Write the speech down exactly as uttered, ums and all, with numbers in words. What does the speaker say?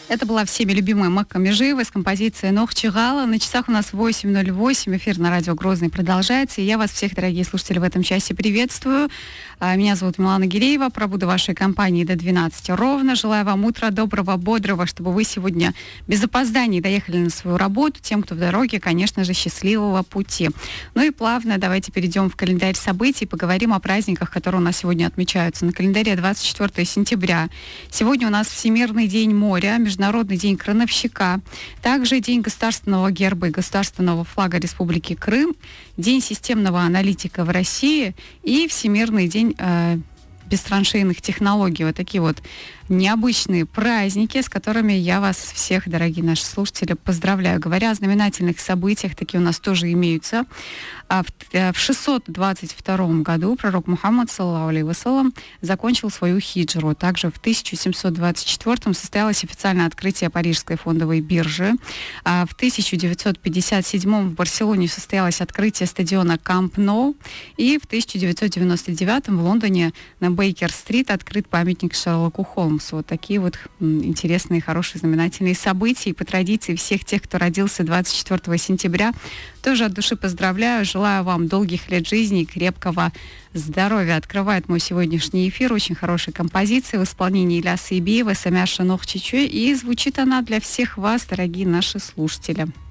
Это была всеми любимая Макка Межиева с композицией «Нох Чигала». На часах у нас восемь ноль восемь. Эфир на радио «Грозный» продолжается. И я вас всех, дорогие слушатели, в этом часе приветствую. Меня зовут Милана Гиреева. Пробуду в вашей компании до двенадцати ровно. Желаю вам утра доброго, бодрого, чтобы вы сегодня без опозданий доехали на свою работу. Тем, кто в дороге, конечно же, счастливого пути. Ну и плавно давайте перейдем в календарь событий. Поговорим о праздниках, которые у нас сегодня отмечаются. На календаре двадцать четвёртого сентября. Сегодня у нас Всемирный день моря, Международный день крановщика, также День государственного герба и государственного флага Республики Крым, День системного аналитика в России и Всемирный день э, бестраншейных технологий. Вот такие вот необычные праздники, с которыми я вас всех, дорогие наши слушатели, поздравляю. Говоря о знаменательных событиях, такие у нас тоже имеются. В шестьсот двадцать втором году пророк Мухаммад, саллаллаху алейхи вассалам, закончил свою хиджру. Также в тысяча семьсот двадцать четвёртом состоялось официальное открытие Парижской фондовой биржи. В тысяча девятьсот пятьдесят седьмом в Барселоне состоялось открытие стадиона Камп Ноу. И в тысяча девятьсот девяносто девятом в Лондоне на Бейкер-стрит открыт памятник Шерлоку Холмсу. Вот такие вот интересные, хорошие, знаменательные события. И по традиции всех тех, кто родился двадцать четвёртого сентября, тоже от души поздравляю. Желаю вам долгих лет жизни и крепкого здоровья. Открывает мой сегодняшний эфир очень хорошей композиции в исполнении Иляса Ибиева «Самяша Нох Чичуэ». И звучит она для всех вас, дорогие наши слушатели.